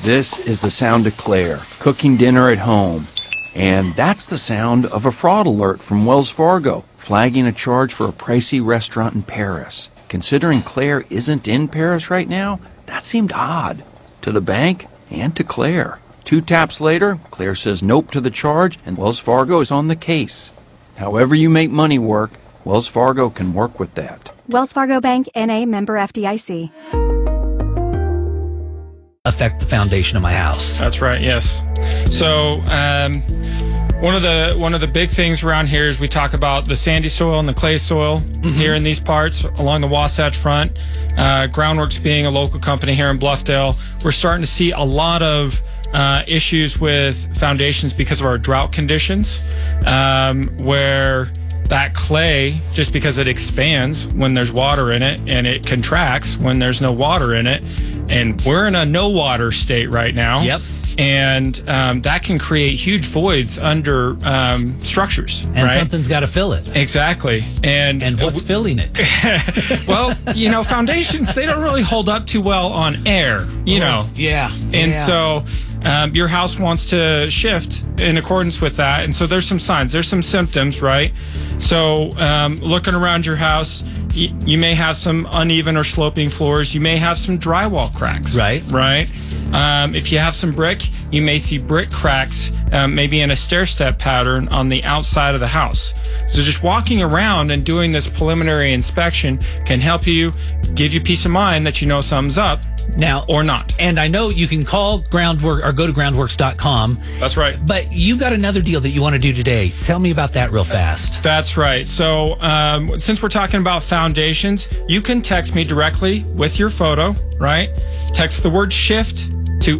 This is the sound of Claire cooking dinner at home. And that's the sound of a fraud alert from Wells Fargo, flagging a charge for a pricey restaurant in Paris. Considering Claire isn't in Paris right now, that seemed odd to the bank and to Claire. 2 taps later, Claire says nope to the charge, and Wells Fargo is on the case. However you make money work, Wells Fargo can work with that. Wells Fargo Bank, N.A., member FDIC. Affect the foundation of my house. That's right, yes. So one of the big things around here is we talk about the sandy soil and the clay soil here in these parts along the Wasatch Front. Groundworks being a local company here in Bluffdale, we're starting to see a lot of issues with foundations because of our drought conditions, where that clay, just because it expands when there's water in it and it contracts when there's no water in it, and we're in a no water state right now. Yep. And that can create huge voids under structures. And right? something's got to fill it. Exactly. And what's filling it? Well, foundations, they don't really hold up too well on air, know. Yeah. And so your house wants to shift in accordance with that. And so there's some signs, there's some symptoms, right? So looking around your house, you may have some uneven or sloping floors. You may have some drywall cracks. Right. Right. If you have some brick, you may see brick cracks, maybe in a stair-step pattern on the outside of the house. So just walking around and doing this preliminary inspection can help you, give you peace of mind that you know something's up. Now, or not. And I know you can call Groundwork or go to groundworks.com. That's right. But you got another deal that you want to do today. Tell me about that real fast. That's right. So since we're talking about foundations, you can text me directly with your photo, right? Text the word shift to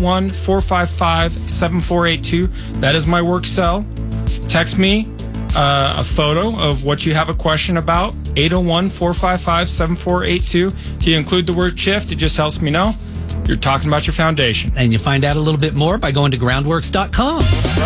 801-455-7482. That is my work cell. Text me a photo of what you have a question about, 801-455-7482. If you include the word shift, it just helps me know you're talking about your foundation. And you find out a little bit more by going to groundworks.com.